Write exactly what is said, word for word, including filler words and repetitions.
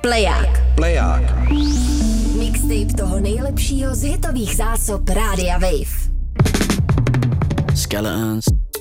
Pleják. Pleják. Mixtape toho nejlepšího z hitových zásob Rádia Wave. Skeletons,